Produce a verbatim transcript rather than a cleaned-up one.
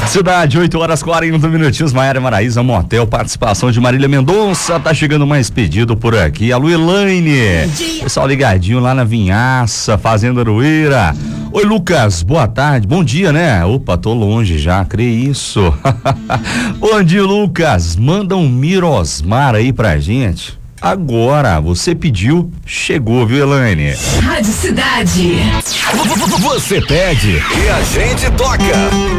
Cidade, oito horas e quarenta minutinhos, Maiara Maraíza, Motel, participação de Marília Mendonça, tá chegando mais pedido por aqui, alô Elaine, pessoal ligadinho lá na Vinhaça, Fazenda Aroeira. Oi Lucas, boa tarde, bom dia, né? Opa, tô longe já, crê isso. Bom dia, Lucas, manda um Mirosmar aí pra gente. Agora, você pediu, chegou, viu, Elaine? Rádio Cidade. Você pede e a gente toca.